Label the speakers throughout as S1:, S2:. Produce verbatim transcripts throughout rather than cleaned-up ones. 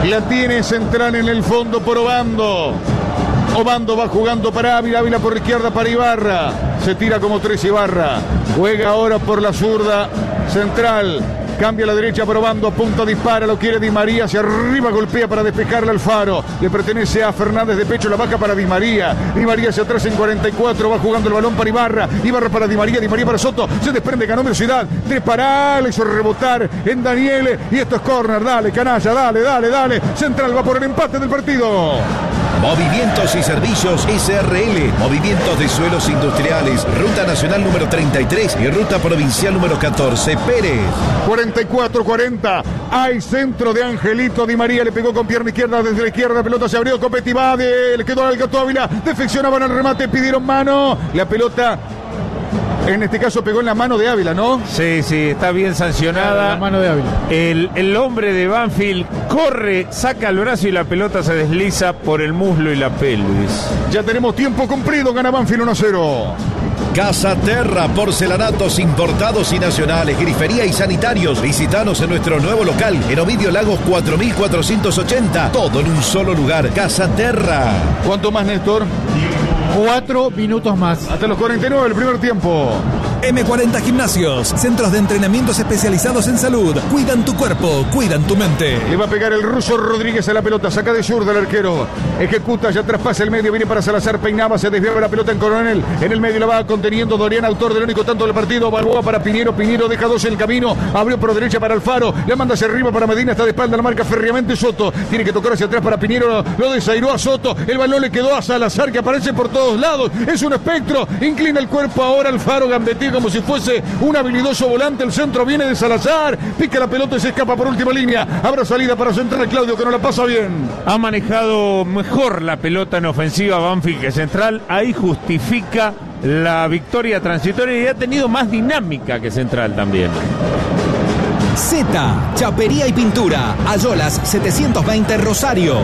S1: La tiene Central en el fondo por Obando. Obando va jugando para Ávila, Ávila por la izquierda para Ibarra. Se tira como tres Ibarra. Juega ahora por la zurda Central. Cambia a la derecha para Obando, apunta, dispara, lo quiere Di María, hacia arriba, golpea para despejarle al Faro. Le pertenece a Fernández de pecho, la baja para Di María. Di María hacia atrás en cuarenta y cuatro, va jugando el balón para Ibarra. Ibarra para Di María, Di María para Soto. Se desprende, ganó velocidad. Tres para, le hizo rebotar en Daniele. Y esto es córner, dale, canalla, dale, dale, dale. Central va por el empate del partido.
S2: Movimientos y Servicios S R L. Movimientos de suelos industriales. Ruta Nacional número treinta y tres y Ruta Provincial número catorce. Pérez.
S1: cuarenta y cuatro cuarenta. Hay centro de Angelito Di María. Le pegó con pierna izquierda desde la izquierda. Pelota se abrió. Copetti va de... Le quedó al Gato Ávila. Defeccionaban al remate. Pidieron mano. La pelota... En este caso pegó en la mano de Ávila, ¿no?
S3: Sí, sí, está bien sancionada.
S4: La mano de Ávila.
S3: El, el hombre de Banfield corre, saca el brazo y la pelota se desliza por el muslo y la pelvis.
S1: Ya tenemos tiempo cumplido, gana Banfield uno a cero.
S2: Casa Terra, porcelanatos importados y nacionales, grifería y sanitarios. Visítanos en nuestro nuevo local, en Ovidio Lagos cuatro mil cuatrocientos ochenta. Todo en un solo lugar. Casa Terra.
S1: ¿Cuánto más, Néstor?
S4: Cuatro minutos más.
S1: Hasta los cuarenta y nueve del primer tiempo.
S5: eme cuarenta Gimnasios, centros de entrenamientos especializados en salud. Cuidan tu cuerpo, cuidan tu mente.
S1: Le va a pegar el ruso Rodríguez a la pelota, saca de zurda el arquero. Ejecuta, ya traspasa el medio, viene para Salazar, peinaba, se desviaba la pelota en Coronel. En el medio la va conteniendo Dorian, autor del único tanto del partido. Balboa para Piñero, Piñero deja dos en el camino. Abrió por derecha para Alfaro, le manda hacia arriba para Medina, está de espalda, la marca férreamente Soto. Tiene que tocar hacia atrás para Piñero, lo desairó a Soto. El balón le quedó a Salazar, que aparece por todos lados. Es un espectro, inclina el cuerpo ahora Alfaro, gambetea como si fuese un habilidoso volante. El centro viene de Salazar, pica la pelota y se escapa por última línea. Habrá salida para Central, Claudio, que no la pasa bien.
S3: Ha manejado mejor la pelota en ofensiva Banfield que Central. Ahí justifica la victoria transitoria y ha tenido más dinámica que Central también.
S5: Z, Chapería y Pintura, Ayolas setecientos veinte Rosario.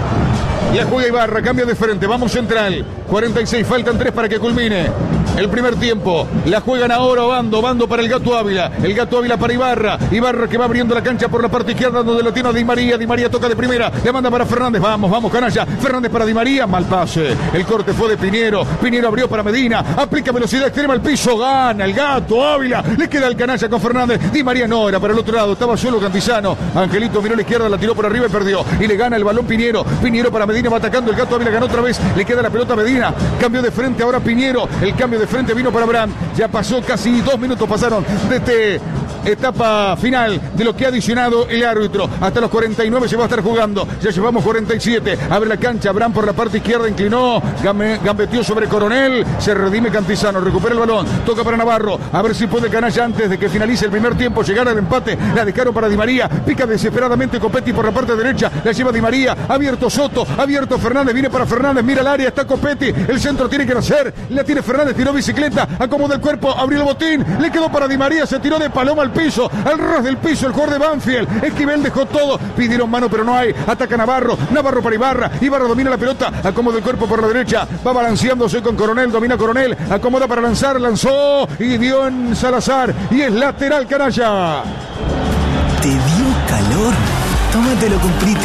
S1: La juega Ibarra, cambio de frente, vamos Central. cuarenta y seis, faltan tres para que culmine el primer tiempo. La juegan ahora Obando, Obando para el Gato Ávila. El Gato Ávila para Ibarra. Ibarra que va abriendo la cancha por la parte izquierda donde lo tiene a Di María. Di María toca de primera, le manda para Fernández. Vamos, vamos, canalla. Fernández para Di María, mal pase. El corte fue de Piñero. Piñero abrió para Medina. Aplica velocidad extrema al piso, gana el Gato Ávila. Le queda el canalla con Fernández. Di María no, era para el otro lado, estaba solo Cantizano. Angelito miró a la izquierda, la tiró por arriba y perdió. Y le gana el balón Piñero. Piñero para Medina, va atacando el Gato Ávila, ganó otra vez. Le queda la pelota a Medina. Cambio de frente ahora Piñero. El cambio de frente vino para Abraham. Ya pasó casi dos minutos, pasaron de este etapa final de lo que ha adicionado el árbitro. Hasta los cuarenta y nueve se va a estar jugando. Ya llevamos cuarenta y siete. Abre la cancha. Abraham por la parte izquierda inclinó. Gambe, gambeteó sobre Coronel. Se redime Cantizano. Recupera el balón. Toca para Navarro. A ver si puede canalla antes de que finalice el primer tiempo. Llegar al empate. La descaró para Di María. Pica desesperadamente Copetti por la parte derecha. La lleva Di María. Abierto Soto. Abierto Fernández. Viene para Fernández. Mira el área. Está Copetti. El centro tiene que nacer. La tiene Fernández. Tiró bicicleta. Acomoda el cuerpo. Abrió el botín. Le quedó para Di María. Se tiró de paloma al piso, al ras del piso el jugador de Banfield. Esquivel dejó todo, pidieron mano pero no hay. Ataca Navarro, Navarro para Ibarra. Ibarra domina la pelota, acomoda el cuerpo por la derecha, va balanceándose con Coronel, domina Coronel, acomoda para lanzar, lanzó y dio en Salazar y es lateral, canalla.
S5: ¿Te dio calor? Tómatelo con Priti.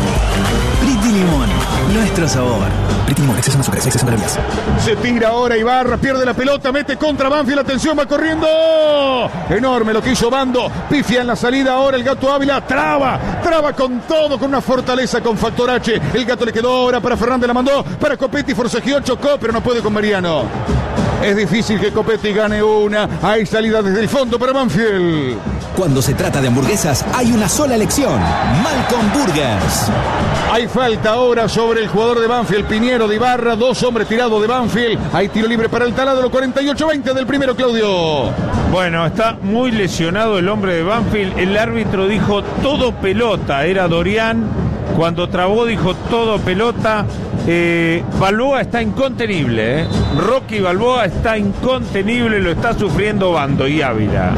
S5: Priti Limón, nuestro sabor. Priti Limón, exceso en azúcar, exceso en calorías.
S1: Se tira ahora Ibarra, pierde la pelota, mete contra Banfield, atención, va corriendo. Enorme lo que hizo Bando, pifia en la salida ahora el Gato Ávila, traba, traba con todo, con una fortaleza con factor H. El Gato le quedó ahora para Fernández, la mandó para Copetti, forcejeó, chocó, pero no puede con Mariano. Es difícil que Copetti gane una. Hay salida desde el fondo para Banfield.
S5: Cuando se trata de hamburguesas, hay una sola elección. Malcolm Burgers.
S1: Hay falta ahora sobre el jugador de Banfield, Piñero de Ibarra. Dos hombres tirados de Banfield. Hay tiro libre para el taladro, cuarenta y ocho veinte del primero, Claudio.
S3: Bueno, está muy lesionado el hombre de Banfield. El árbitro dijo todo pelota. Era Dorian. Cuando trabó dijo todo pelota. Eh, Balboa está incontenible, ¿eh? Rocky Balboa está incontenible, lo está sufriendo Bando y Ávila.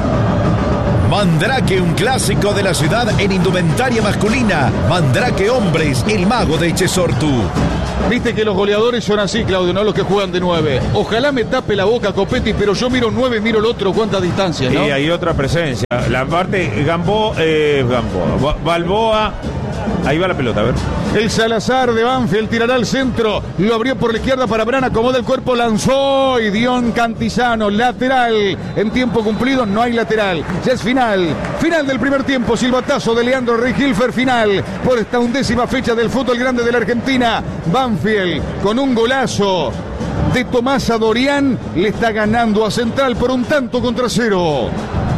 S2: Mandrake, un clásico de la ciudad en indumentaria masculina. Mandrake Hombres, el mago de Echesortu.
S1: Viste que los goleadores son así, Claudio, no los que juegan de nueve. Ojalá me tape la boca Copetti, pero yo miro nueve, miro el otro, cuánta distancia, ¿no?
S3: Y hay otra presencia. La parte Gamboa, eh, Gamboa, Balboa Ahí va la pelota, a ver.
S1: El Salazar de Banfield tirará al centro. Lo abrió por la izquierda para Brana. Acomoda el cuerpo, lanzó. Y Dion Cantizano, lateral. En tiempo cumplido no hay lateral. Ya es final. Final del primer tiempo. Silbatazo de Leandro Rehilfer. Final por esta undécima fecha del fútbol grande de la Argentina. Banfield con un golazo de Tomás Adorián le está ganando a Central por un tanto contra cero.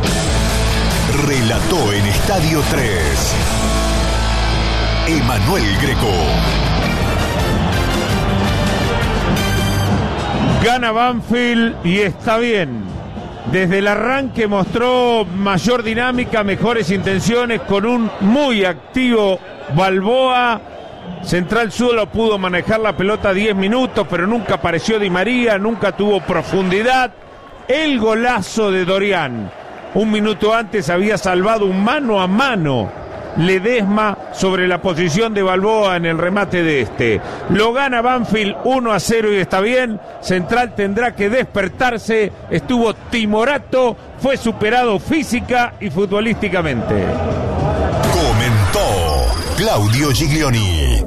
S2: Relató en Estadio tres Emanuel Greco.
S3: Gana Banfield y está bien. Desde el arranque mostró mayor dinámica, mejores intenciones, con un muy activo Balboa. Central solo pudo manejar la pelota diez minutos, pero nunca apareció Di María, nunca tuvo profundidad. El golazo de Dorián, un minuto antes había salvado un mano a mano Ledesma sobre la posición de Balboa en el remate de este. Lo gana Banfield uno a cero y está bien. Central tendrá que despertarse. Estuvo timorato, fue superado física y futbolísticamente.
S2: Comentó Claudio Giglioni.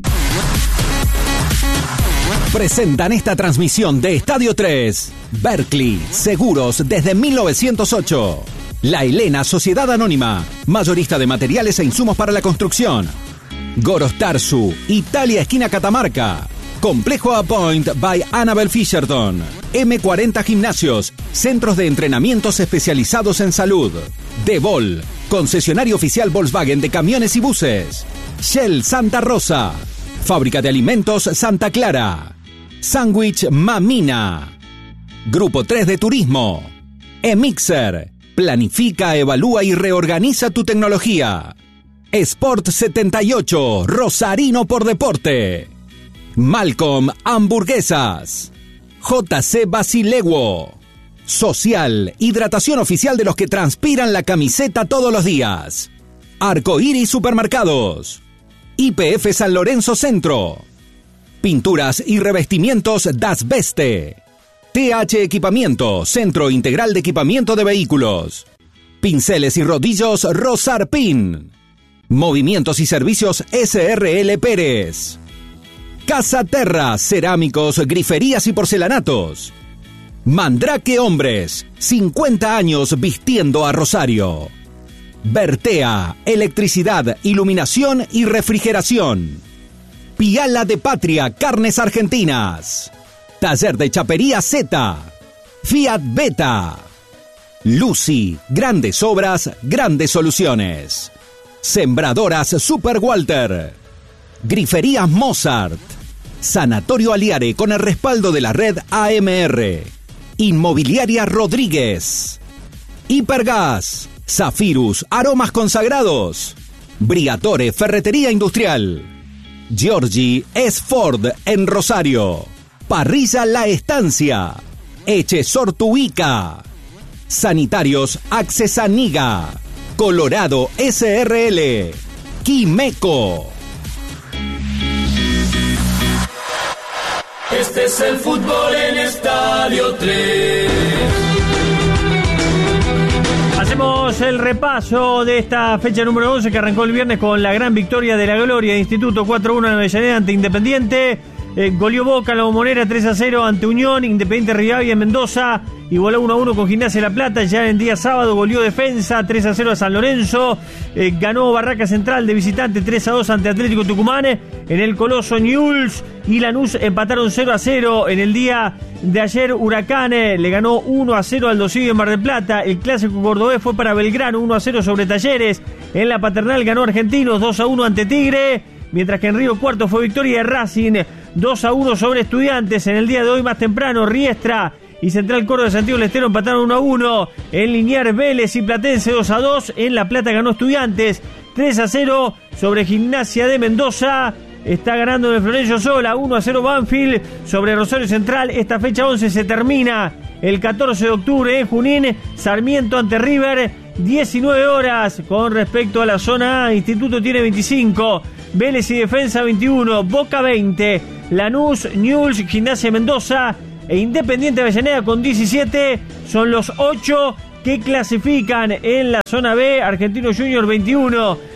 S6: Presentan esta transmisión de Estadio tres. Berkeley, seguros desde mil novecientos ocho. La Helena, Sociedad Anónima, mayorista de materiales e insumos para la construcción. Goros Tarsu, Italia, esquina Catamarca. Complejo Apoint by Annabel Fisherton. eme cuarenta Gimnasios, centros de entrenamientos especializados en salud. Devol, concesionario oficial Volkswagen de camiones y buses. Shell Santa Rosa, fábrica de alimentos Santa Clara. Sándwich Mamina. Grupo tres de Turismo. Emixer, planifica, evalúa y reorganiza tu tecnología. Sport setenta y ocho, Rosarino por deporte. Malcolm Hamburguesas. J C Basileguo. Social, hidratación oficial de los que transpiran la camiseta todos los días. Arcoíris Supermercados. I P F San Lorenzo Centro. Pinturas y revestimientos Das Beste. T H Equipamiento, Centro Integral de Equipamiento de Vehículos. Pinceles y rodillos Rosarpin. Movimientos y servicios S R L Pérez. Casa Terra, cerámicos, griferías y porcelanatos. Mandrake Hombres, cincuenta años vistiendo a Rosario. Bertea, electricidad, iluminación y refrigeración. Piala de Patria, carnes argentinas. Taller de Chapería Z. Fiat Beta. Lucy, grandes obras, grandes soluciones. Sembradoras Super Walter. Griferías Mozart. Sanatorio Aliare con el respaldo de la red A M R. Inmobiliaria Rodríguez. Hipergas. Zafirus, aromas consagrados. Briatore, ferretería industrial. Giorgi es Ford en Rosario. Parrilla La Estancia. Echesor Tuica. Sanitarios Accesaniga. Colorado S R L. Quimeco.
S7: Este es el fútbol en Estadio tres.
S8: Hacemos el repaso de esta fecha número once que arrancó el viernes con la gran victoria de la Gloria de Instituto cuatro a uno en Avellaneda ante Independiente. Eh, goleó Boca, la Bombonera tres a cero ante Unión. Independiente Rivadavia en Mendoza igualó uno a uno con Gimnasia de La Plata. Ya en día sábado goleó Defensa tres a cero a San Lorenzo. Eh, ganó Barraca Central de visitante tres a dos ante Atlético Tucumán. En el Coloso Newell's y Lanús empataron cero a cero. En el día de ayer Huracán eh, le ganó uno a cero al Dosidio en Mar del Plata. El clásico cordobés fue para Belgrano uno a cero sobre Talleres. En la Paternal ganó Argentinos dos a uno ante Tigre. Mientras que en Río Cuarto fue victoria de Racing dos a uno sobre Estudiantes. En el día de hoy más temprano Riestra y Central Córdoba de Santiago del Estero empataron uno a uno. En Liniers Vélez y Platense dos a dos. En La Plata ganó Estudiantes tres a cero sobre Gimnasia de Mendoza. Está ganando en el Florencio Sola uno a cero Banfield sobre Rosario Central. Esta fecha once se termina el catorce de octubre en Junín. Sarmiento ante River, diecinueve horas. Con respecto a la zona A, Instituto tiene veinticinco, Vélez y Defensa veintiuno, Boca veinte, Lanús, Newell's, Gimnasia Mendoza e Independiente Avellaneda con diecisiete. Son los ocho que clasifican en la zona B. Argentino Junior veintiuno,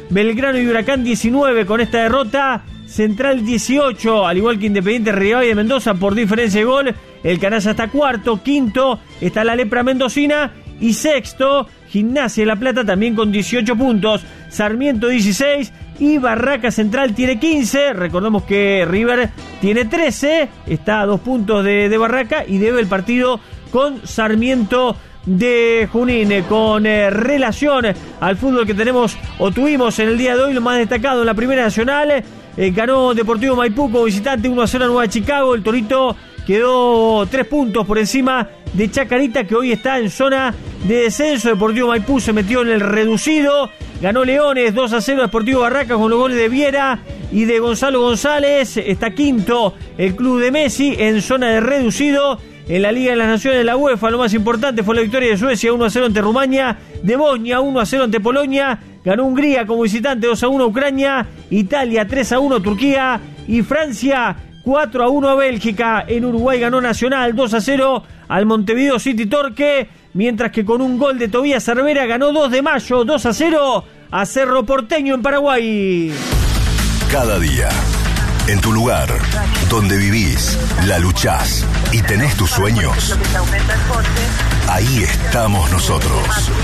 S8: Belgrano y Huracán diecinueve con esta derrota. Central dieciocho, al igual que Independiente Rivadavia de Mendoza por diferencia de gol. El Canalla está cuarto, quinto está la Lepra Mendocina y sexto Gimnasia de La Plata también con dieciocho puntos. Sarmiento dieciséis y Barraca Central tiene quince. Recordemos que River tiene trece, está a dos puntos de, de Barraca y debe el partido con Sarmiento de Junín. Con eh, relación al fútbol que tenemos o tuvimos en el día de hoy, lo más destacado en la Primera Nacional, eh, ganó Deportivo Maipú como visitante uno a cero a Nueva Chicago. El Torito quedó tres puntos por encima de Chacarita, que hoy está en zona de descenso. Deportivo Maipú se metió en el reducido. Ganó Leones dos a cero a Deportivo Barracas con los goles de Viera y de Gonzalo González. Está quinto el club de Messi en zona de reducido. En la Liga de las Naciones de la UEFA, lo más importante fue la victoria de Suecia uno a cero ante Rumania, de Bosnia uno a cero ante Polonia, ganó Hungría como visitante dos a uno a Ucrania, Italia tres a uno a Turquía y Francia cuatro a uno a Bélgica. En Uruguay ganó Nacional dos a cero al Montevideo City Torque, mientras que con un gol de Tobías Cervera ganó dos de mayo dos a cero a Cerro Porteño en Paraguay.
S2: Cada día, en tu lugar, donde vivís, la luchás y tenés tus sueños, ahí estamos nosotros.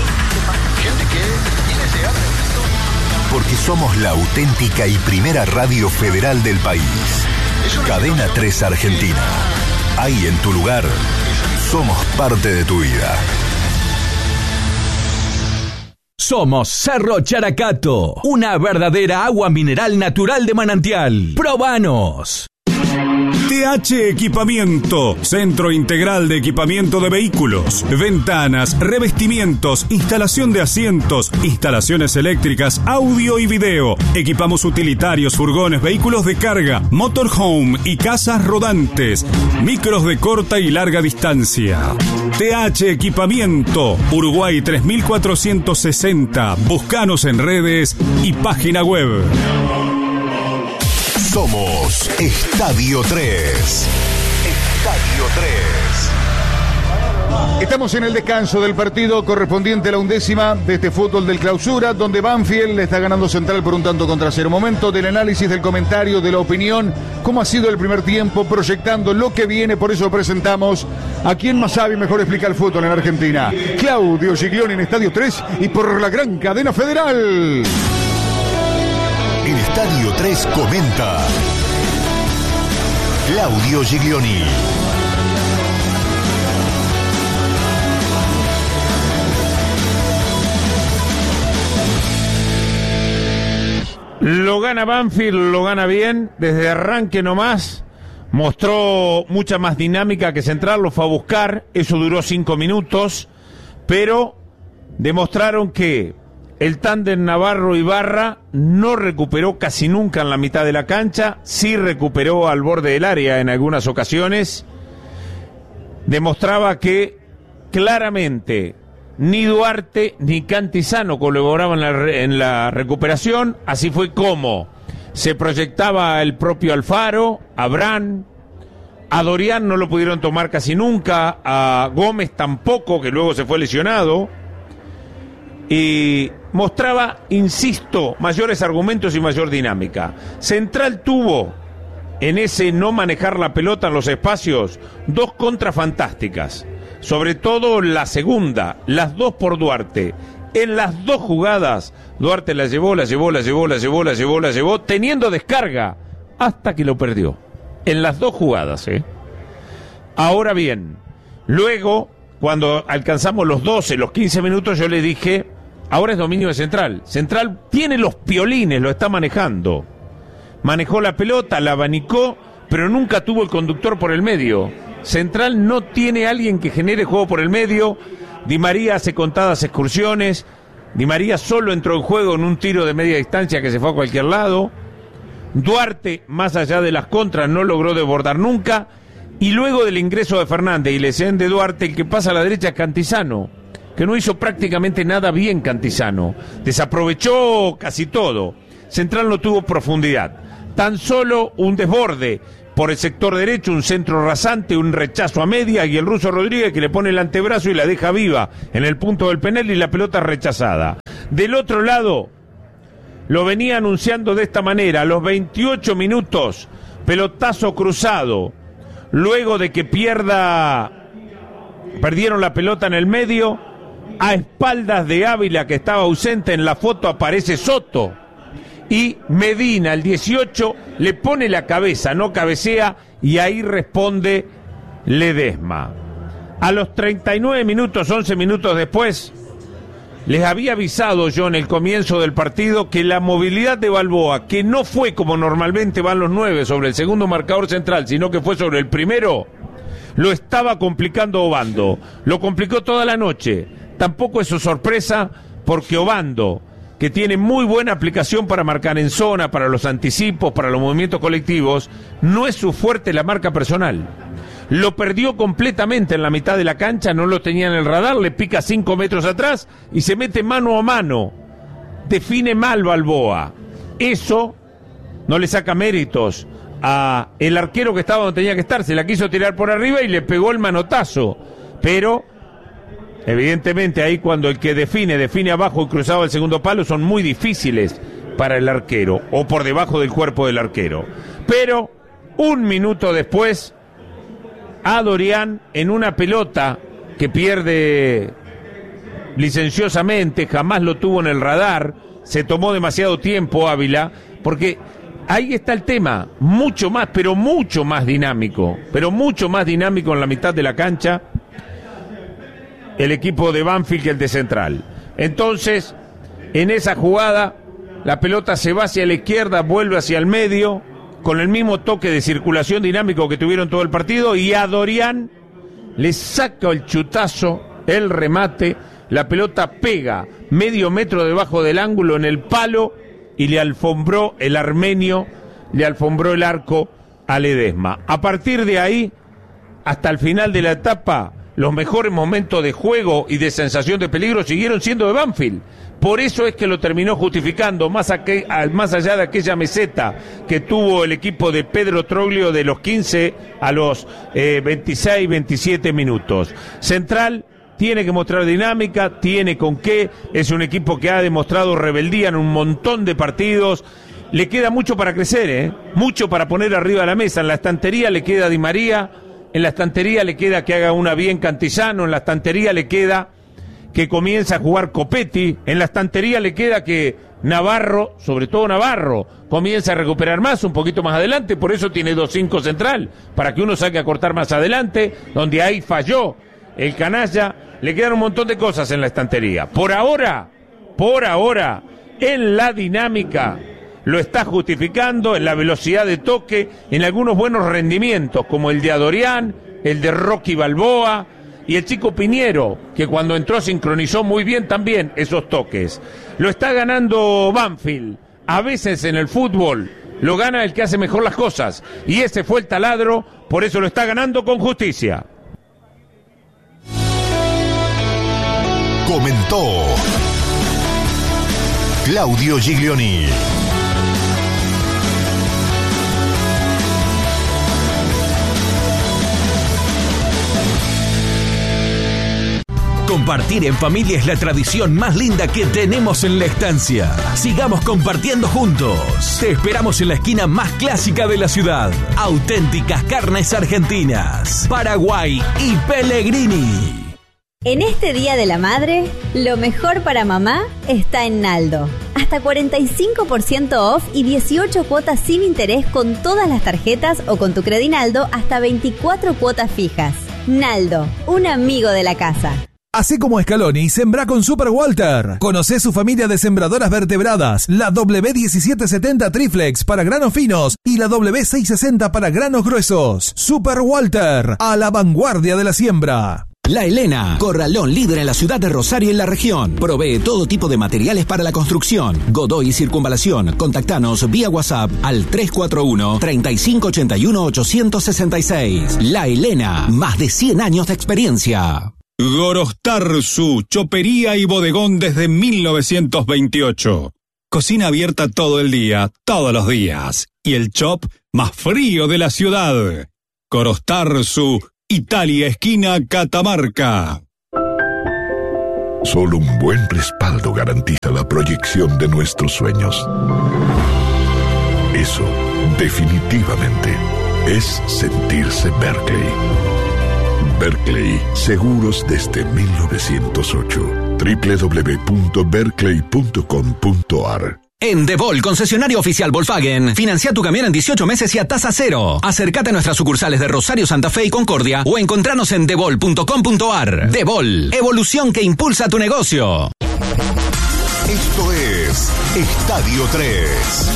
S2: Porque somos la auténtica y primera radio federal del país. Cadena tres Argentina. Ahí en tu lugar, somos parte de tu vida.
S6: Somos Cerro Characato, una verdadera agua mineral natural de manantial. ¡Probanos!
S9: T H Equipamiento, Centro Integral de Equipamiento de Vehículos, ventanas, revestimientos, instalación de asientos, instalaciones eléctricas, audio y video. Equipamos utilitarios, furgones, vehículos de carga, motorhome y casas rodantes, micros de corta y larga distancia. T H Equipamiento, Uruguay tres mil cuatrocientos sesenta. Búscanos en redes y página web.
S2: Somos Estadio tres. Estadio tres.
S1: Estamos en el descanso del partido correspondiente a la undécima de este fútbol del clausura, donde Banfield le está ganando Central por un tanto contra cero. Momento del análisis, del comentario, de la opinión, cómo ha sido el primer tiempo, proyectando lo que viene. Por eso presentamos a quien más sabe y mejor explica el fútbol en Argentina, Claudio Giglioni en Estadio tres y por la gran cadena federal.
S2: En Estadio tres comenta Claudio Giglioni.
S3: Lo gana Banfield, lo gana bien, desde arranque nomás, mostró mucha más dinámica que Central, lo fue a buscar, eso duró cinco minutos, pero demostraron que el tándem Navarro-Ibarra no recuperó casi nunca en la mitad de la cancha, sí recuperó al borde del área en algunas ocasiones. Demostraba que claramente ni Duarte ni Cantizano colaboraban en la, en la recuperación. Así fue como se proyectaba el propio Alfaro, Abraham, a Dorian no lo pudieron tomar casi nunca, a Gómez tampoco, que luego se fue lesionado. Y mostraba, insisto, mayores argumentos y mayor dinámica. Central tuvo, en ese no manejar la pelota en los espacios, dos contras fantásticas. Sobre todo la segunda, las dos por Duarte. En las dos jugadas, Duarte la llevó, la llevó, la llevó, la llevó, la llevó, la llevó, teniendo descarga, hasta que lo perdió. En las dos jugadas, ¿eh? Ahora bien, luego, cuando alcanzamos los doce, los quince minutos, yo le dije, ahora es dominio de Central. Central tiene los piolines, lo está manejando. Manejó la pelota, la abanicó, pero nunca tuvo el conductor por el medio. Central no tiene alguien que genere juego por el medio. Di María hace contadas excursiones. Di María solo entró en juego en un tiro de media distancia que se fue a cualquier lado. Duarte, más allá de las contras, no logró desbordar nunca. Y luego del ingreso de Fernández y lesión de Duarte, el que pasa a la derecha es Cantizano, que no hizo prácticamente nada bien Cantizano. Desaprovechó casi todo. Central no tuvo profundidad. Tan solo un desborde por el sector derecho, un centro rasante, un rechazo a media y el ruso Rodríguez que le pone el antebrazo y la deja viva en el punto del penal y la pelota rechazada. Del otro lado, lo venía anunciando de esta manera: a los veintiocho minutos, pelotazo cruzado, luego de que pierda, perdieron la pelota en el medio, a espaldas de Ávila, que estaba ausente. En la foto aparece Soto, y Medina, el dieciocho, le pone la cabeza, no cabecea, y ahí responde Ledesma. A los treinta y nueve minutos, once minutos después, les había avisado yo en el comienzo del partido que la movilidad de Balboa, que no fue como normalmente van los nueve sobre el segundo marcador central, sino que fue sobre el primero, lo estaba complicando Obando. Lo complicó toda la noche. Tampoco es su sorpresa, porque Obando, que tiene muy buena aplicación para marcar en zona, para los anticipos, para los movimientos colectivos, no es su fuerte la marca personal. Lo perdió completamente en la mitad de la cancha, no lo tenía en el radar, le pica cinco metros atrás y se mete mano a mano. Define mal Balboa. Eso no le saca méritos a el arquero que estaba donde tenía que estar. Se la quiso tirar por arriba y le pegó el manotazo. Pero evidentemente ahí, cuando el que define, define abajo y cruzado el segundo palo, son muy difíciles para el arquero, o por debajo del cuerpo del arquero. Pero un minuto después, a Dorian, en una pelota que pierde licenciosamente, jamás lo tuvo en el radar, se tomó demasiado tiempo Ávila, porque ahí está el tema, mucho más, pero mucho más dinámico, pero mucho más dinámico en la mitad de la cancha el equipo de Banfield que el de Central. Entonces, en esa jugada, la pelota se va hacia la izquierda, vuelve hacia el medio, con el mismo toque de circulación dinámico que tuvieron todo el partido, y a Dorian le saca el chutazo, el remate, la pelota pega medio metro debajo del ángulo en el palo, y le alfombró el armenio, le alfombró el arco a Ledesma. A partir de ahí, hasta el final de la etapa, los mejores momentos de juego y de sensación de peligro siguieron siendo de Banfield. Por eso es que lo terminó justificando, más, a que, más allá de aquella meseta que tuvo el equipo de Pedro Troglio de los quince a los eh, veintiséis, veintisiete minutos. Central tiene que mostrar dinámica, tiene con qué, es un equipo que ha demostrado rebeldía en un montón de partidos. Le queda mucho para crecer, ¿eh? Mucho para poner arriba de la mesa. En la estantería le queda Di María, en la estantería le queda que haga una bien Cantillano, en la estantería le queda que comience a jugar Copetti, en la estantería le queda que Navarro, sobre todo Navarro, comience a recuperar más, un poquito más adelante, por eso tiene dos cinco central, para que uno saque a cortar más adelante, donde ahí falló el canalla. Le quedan un montón de cosas en la estantería. Por ahora, por ahora, en la dinámica, lo está justificando, en la velocidad de toque, en algunos buenos rendimientos, como el de Adorián, el de Rocky Balboa, y el chico Piñero, que cuando entró sincronizó muy bien también esos toques. Lo está ganando Banfield. A veces en el fútbol lo gana el que hace mejor las cosas, y ese fue el taladro, por eso lo está ganando con justicia.
S2: Comentó Claudio Giglioni.
S10: Compartir en familia es la tradición más linda que tenemos en la estancia. Sigamos compartiendo juntos. Te esperamos en la esquina más clásica de la ciudad. Auténticas carnes argentinas, Paraguay y Pellegrini.
S11: En este Día de la Madre, lo mejor para mamá está en Naldo. Hasta cuarenta y cinco por ciento off y dieciocho cuotas sin interés con todas las tarjetas o con tu Credinaldo hasta veinticuatro cuotas fijas. Naldo, un amigo de la casa.
S12: Así como Scaloni, sembra con Super Walter. Conocé su familia de sembradoras vertebradas, la W diecisiete setenta Triflex para granos finos y la W seiscientos sesenta para granos gruesos. Super Walter, a la vanguardia de la siembra.
S6: La Elena, corralón líder en la ciudad de Rosario y en la región. Provee todo tipo de materiales para la construcción. Godoy y Circunvalación. Contactanos vía WhatsApp al tres cuatro uno, treinta y cinco ochenta y uno, ochocientos sesenta y seis. La Elena, más de cien años de experiencia.
S9: Gorostarzu, chopería y bodegón desde mil novecientos veintiocho. Cocina abierta todo el día, todos los días. Y el chop más frío de la ciudad. Gorostarzu, Italia, esquina Catamarca.
S13: Solo un buen respaldo garantiza la proyección de nuestros sueños. Eso, definitivamente, es sentirse Berkeley. Berkeley, seguros desde mil novecientos ocho. doble u doble u doble u punto berkeley punto com punto a r.
S6: En Devol, concesionario oficial Volkswagen, financia tu camión en dieciocho meses y a tasa cero. Acércate a nuestras sucursales de Rosario, Santa Fe y Concordia o encontranos en devol punto com punto a r. Devol, evolución que impulsa tu negocio.
S2: Esto es Estadio tres.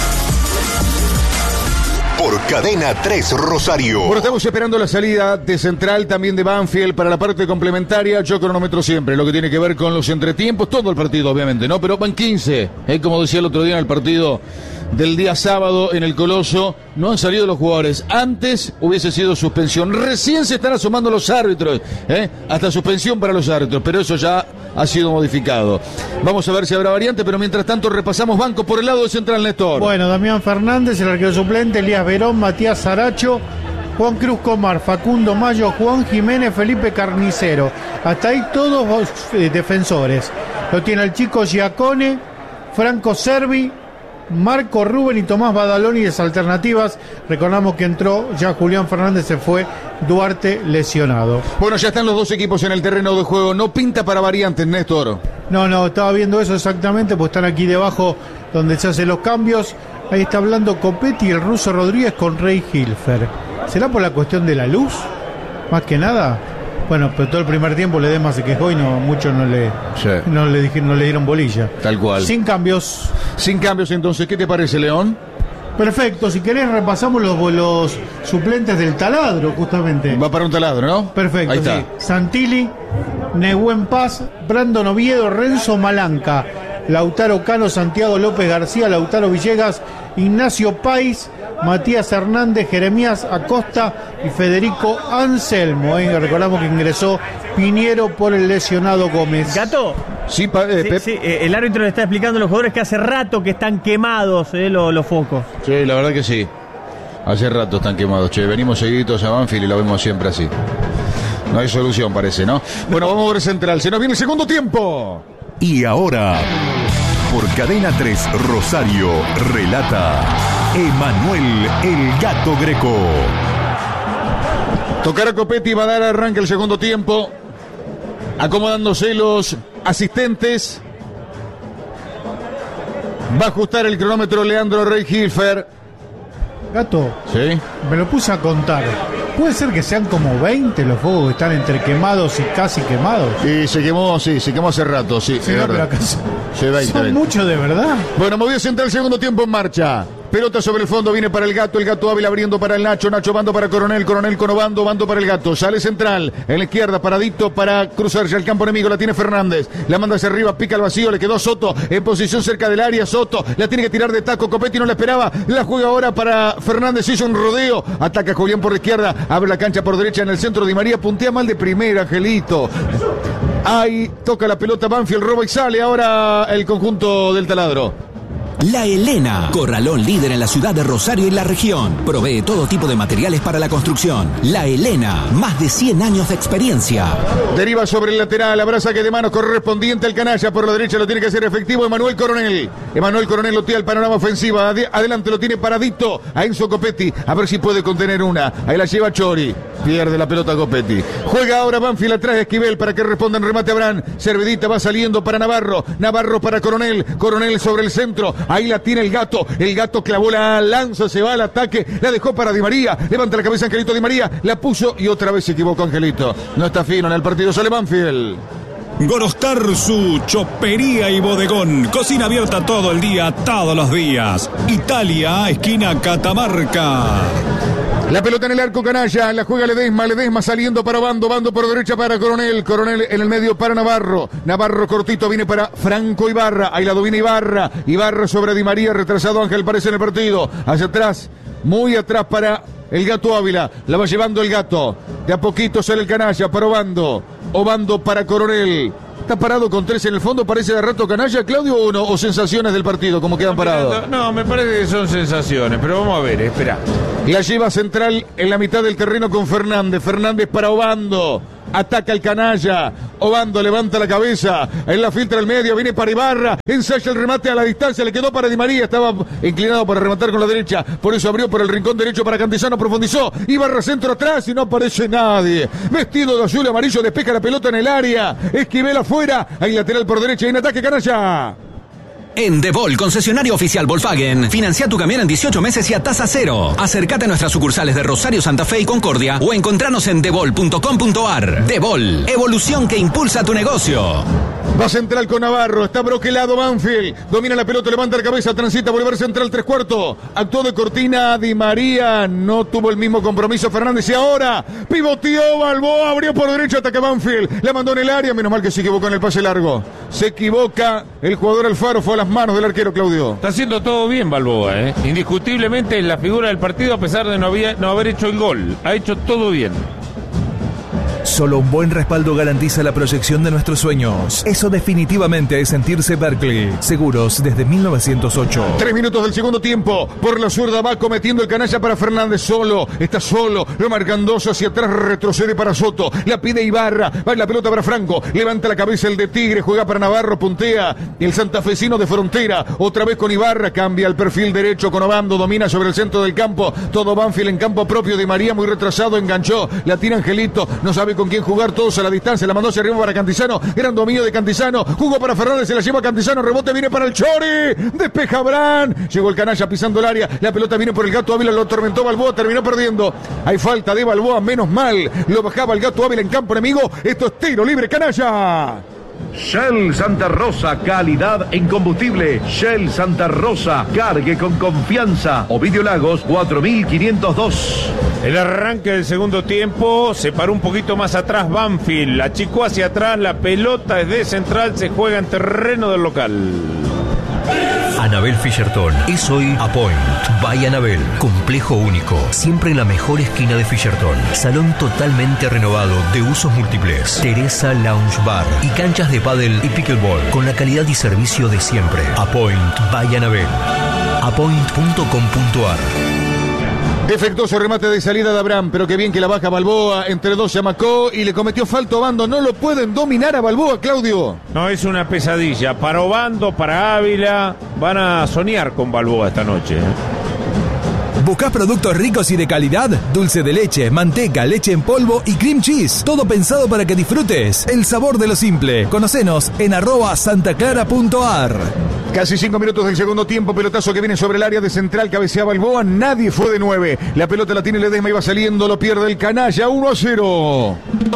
S2: Por Cadena tres Rosario.
S1: Bueno, estamos esperando la salida de Central, también de Banfield para la parte complementaria. Yo cronometro siempre lo que tiene que ver con los entretiempos, todo el partido obviamente, ¿no? Pero van quince, ¿eh? Como decía el otro día en el partido del día sábado en el Coloso, no han salido los jugadores. Antes hubiese sido suspensión. Recién se están asomando los árbitros, ¿eh? Hasta suspensión para los árbitros, pero eso ya ha sido modificado. Vamos a ver si habrá variante, pero mientras tanto repasamos banco por el lado de Central, Néstor.
S4: Bueno, Damián Fernández, el arquero suplente, Elías Verón, Matías Saracho, Juan Cruz Comar, Facundo Mayo, Juan Jiménez, Felipe Carnicero. Hasta ahí todos eh, defensores. Lo tiene el chico Giacone, Franco Servi, Marco Rubén y Tomás Badaloni de alternativas. Recordamos que entró ya Julián Fernández, se fue Duarte lesionado.
S1: Bueno, ya están los dos equipos en el terreno de juego. No pinta para variantes, Néstor.
S4: No, no, estaba viendo eso exactamente, pues están aquí debajo donde se hacen los cambios. Ahí está hablando Copetti y el ruso Rodríguez con Rey Hilfer. ¿Será por la cuestión de la luz? Más que nada. Bueno, pero todo el primer tiempo Ledesma se quejó y no, muchos no le, sí. no le dijeron, no le dieron bolilla.
S1: Tal cual.
S4: Sin cambios.
S1: Sin cambios, entonces, ¿qué te parece, León?
S4: Perfecto, si querés repasamos los, los suplentes del taladro, justamente.
S1: Va para un taladro, ¿no?
S4: Perfecto,
S1: ahí está.
S4: Sí. Santilli, Nehuen Paz, Brandon Oviedo, Renzo Malanca, Lautaro Cano, Santiago López García, Lautaro Villegas, Ignacio País, Matías Hernández, Jeremías Acosta y Federico Anselmo. ¿eh? Recordamos que ingresó Piñero por el lesionado Gómez.
S8: Gato.
S1: Sí, pa, eh,
S8: sí, sí, eh, el árbitro le está explicando a los jugadores que hace rato que están quemados eh, los, los focos.
S1: Sí, la verdad que sí. Hace rato están quemados, che. Venimos seguiditos a Banfield y lo vemos siempre así. No hay solución, parece, ¿no? Bueno, vamos a ver Central. Se nos viene el segundo tiempo.
S2: Y ahora, por Cadena tres Rosario, relata Emanuel El Gato Greco.
S1: Tocar a Copetti, va a dar arranque el segundo tiempo. Acomodándose los asistentes. Va a ajustar el cronómetro Leandro Rey Hilfer.
S4: Gato,
S1: ¿sí? Me
S4: lo puse a contar. ¿Puede ser que sean como veinte los fuegos que están entre quemados y casi quemados?
S1: Y se quemó, sí, se quemó hace rato, sí.
S4: Sí, no, pero acá son,
S1: sí, veinte,
S4: son
S1: veinte.
S4: muchos de verdad.
S1: Bueno, movió Central, segundo tiempo en marcha. Pelota sobre el fondo, viene para el Gato, el Gato Ávila abriendo para el Nacho, Nacho Bando para Coronel, Coronel con Obando, Bando para el Gato, sale Central, en la izquierda, paradito para cruzar ya el campo enemigo, la tiene Fernández, la manda hacia arriba, pica al vacío, le quedó Soto, en posición cerca del área, Soto, la tiene que tirar de taco, Copetti no la esperaba, la juega ahora para Fernández, hizo un rodeo, ataca Julián por la izquierda, abre la cancha por derecha en el centro, Di María puntea mal de primera, Angelito. Ahí toca la pelota Banfield, roba y sale ahora el conjunto del taladro.
S6: La Helena, corralón líder en la ciudad de Rosario y la región. Provee todo tipo de materiales para la construcción. La Helena, más de cien años de experiencia.
S1: Deriva sobre el lateral, abraza que de mano correspondiente al canalla. Por la derecha lo tiene que hacer efectivo Emanuel Coronel. Emanuel Coronel lo tira al panorama ofensivo. Ade- adelante lo tiene paradito a Enzo Copetti. A ver si puede contener una. Ahí la lleva Chori. Pierde la pelota Copetti. Juega ahora Banfield atrás de Esquivel para que responda en remate Abraham. Servidita va saliendo para Navarro. Navarro para Coronel. Coronel sobre el centro. Ahí la tiene el Gato. El Gato clavó la lanza, se va al ataque. La dejó para Di María. Levanta la cabeza Angelito Di María. La puso y otra vez se equivocó Angelito. No está fino en el partido. Sale Banfield.
S9: Gorostar su chopería y bodegón. Cocina abierta todo el día, todos los días. Italia, esquina Catamarca.
S1: La pelota en el arco canalla, la juega Ledesma, Ledesma saliendo para Bando, Bando por derecha para Coronel, Coronel en el medio para Navarro, Navarro cortito viene para Franco Ibarra, ahí la domina Ibarra, Ibarra sobre Di María, retrasado Ángel parece en el partido, hacia atrás, muy atrás para el Gato Ávila, la va llevando el Gato, de a poquito sale el canalla para Obando, Obando para Coronel. Está parado con tres en el fondo, parece de rato canalla, Claudio, o no, o sensaciones del partido, como quedan parados.
S3: No, me parece que son sensaciones, pero vamos a ver, espera.
S1: La lleva Central en la mitad del terreno con Fernández, Fernández para Obando, Ataca el canalla. Obando levanta la cabeza. En la filtra el medio. Viene para Ibarra. Ensaya el remate a la distancia. Le quedó para Di María. Estaba inclinado para rematar con la derecha. Por eso abrió por el rincón derecho para Cantizano. Profundizó. Ibarra centro atrás y no aparece nadie. Vestido de azul y amarillo. Despeja la pelota en el área. Esquivel afuera. Hay lateral por derecha. Y en ataque canalla.
S6: En Debol, concesionario oficial Volkswagen, financia tu camión en dieciocho meses y a tasa cero. Acércate a nuestras sucursales de Rosario, Santa Fe y Concordia o encontranos en debol punto com punto ar. Debol, evolución que impulsa tu negocio.
S1: Va central con Navarro, está broquelado Banfield, domina la pelota, levanta la cabeza, transita, volver central tres cuartos, actuó de cortina Di María, no tuvo el mismo compromiso Fernández y ahora pivoteó Balboa, abrió por derecha, ataca Banfield, la mandó en el área, menos mal que se equivocó en el pase largo, se equivoca el jugador Alfaro, fue a las manos del arquero Claudio.
S3: Está haciendo todo bien Balboa, ¿eh? Indiscutiblemente la figura del partido a pesar de no, había, no haber hecho el gol, ha hecho todo bien.
S12: Solo un buen respaldo garantiza la proyección de nuestros sueños. Eso definitivamente es sentirse Berkeley. Seguros desde mil novecientos ocho.
S1: Tres minutos del segundo tiempo. Por la zurda va cometiendo el canalla para Fernández. Solo, está solo. Lo marcan dos hacia atrás, retrocede para Soto. La pide Ibarra. Va la pelota para Franco. Levanta la cabeza el de Tigre. Juega para Navarro. Puntea el santafesino de Frontera. Otra vez con Ibarra. Cambia el perfil derecho con Obando. Domina sobre el centro del campo. Todo Banfield en campo propio de María. Muy retrasado. Enganchó. La tira Angelito. No sabe con quién jugar, todos a la distancia, la mandó hacia arriba para Cantizano, gran dominio de Cantizano, jugó para Fernández, se la lleva a Cantizano, rebote viene para el Chori, despeja Bran, llegó el canalla pisando el área, la pelota viene por el Gato Ávila, lo atormentó Balboa, terminó perdiendo, hay falta de Balboa, menos mal, lo bajaba el Gato Ávila en campo enemigo, esto es tiro libre, canalla.
S2: Shell Santa Rosa, calidad en combustible. Shell Santa Rosa, cargue con confianza. Ovidio Lagos, cuatro mil quinientos dos.
S3: El arranque del segundo tiempo se paró un poquito más atrás Banfield, achicó hacia atrás, la pelota desde central se juega en terreno del local.
S14: Anabel Fisherton es hoy Apoint by Anabel. Complejo único, siempre en la mejor esquina de Fisherton. Salón totalmente renovado de usos múltiples. Teresa Lounge Bar y canchas de pádel y pickleball con la calidad y servicio de siempre. Apoint by Anabel. apoint punto com punto ar.
S1: Defectuoso remate de salida de Abraham, pero qué bien que la baja Balboa, entre dos se amacó y le cometió falta a Obando. No lo pueden dominar a Balboa, Claudio.
S3: No, es una pesadilla. Para Obando, para Ávila, van a soñar con Balboa esta noche, ¿eh?
S12: ¿Buscás productos ricos y de calidad? Dulce de leche, manteca, leche en polvo y cream cheese. Todo pensado para que disfrutes el sabor de lo simple. Conocenos en arroba santaclara punto ar.
S1: Casi cinco minutos del segundo tiempo, pelotazo que viene sobre el área de central, cabecea Balboa, nadie fue de nueve. La pelota la tiene Ledesma y va saliendo, lo pierde el canalla, uno a cero.